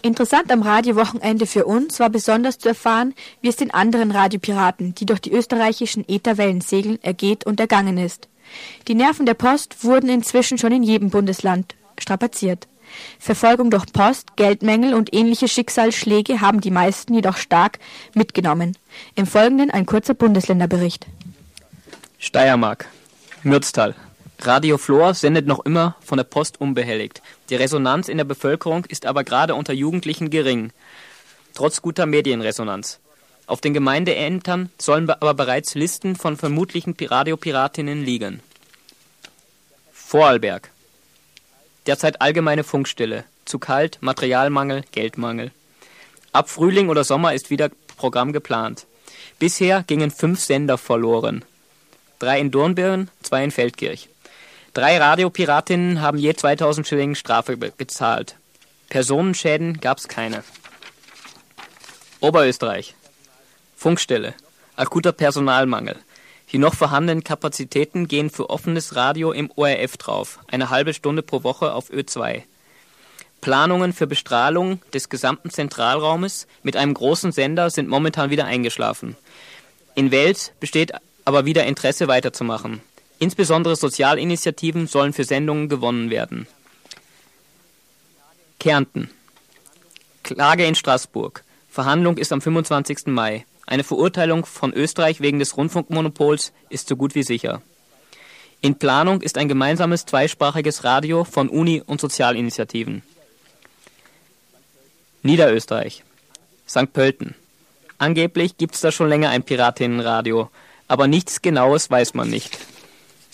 Interessant am Radiowochenende für uns war besonders zu erfahren, wie es den anderen Radiopiraten, die durch die österreichischen Ätherwellen segeln, ergeht und ergangen ist. Die Nerven der Post wurden inzwischen schon in jedem Bundesland strapaziert. Verfolgung durch Post, Geldmängel und ähnliche Schicksalsschläge haben die meisten jedoch stark mitgenommen. Im Folgenden ein kurzer Bundesländerbericht. Steiermark, Mürztal. Radio Flor sendet noch immer von der Post unbehelligt. Die Resonanz in der Bevölkerung ist aber gerade unter Jugendlichen gering, trotz guter Medienresonanz. Auf den Gemeindeämtern sollen aber bereits Listen von vermutlichen Radiopiratinnen liegen. Vorarlberg. Derzeit allgemeine Funkstille. Zu kalt, Materialmangel, Geldmangel. Ab Frühling oder Sommer ist wieder Programm geplant. Bisher gingen 5 Sender verloren. 3 in Dornbirn, 2 in Feldkirch. 3 Radiopiratinnen haben je 2000 Schilling Strafe gezahlt. Personenschäden gab es keine. Oberösterreich. Funkstelle. Akuter Personalmangel. Die noch vorhandenen Kapazitäten gehen für offenes Radio im ORF drauf. Eine halbe Stunde pro Woche auf Ö2. Planungen für Bestrahlung des gesamten Zentralraumes mit einem großen Sender sind momentan wieder eingeschlafen. In Wels besteht aber wieder Interesse weiterzumachen. Insbesondere Sozialinitiativen sollen für Sendungen gewonnen werden. Kärnten. Klage in Straßburg. Verhandlung ist am 25. Mai. Eine Verurteilung von Österreich wegen des Rundfunkmonopols ist so gut wie sicher. In Planung ist ein gemeinsames zweisprachiges Radio von Uni- und Sozialinitiativen. Niederösterreich. St. Pölten. Angeblich gibt es da schon länger ein Piratinnenradio, aber nichts Genaues weiß man nicht.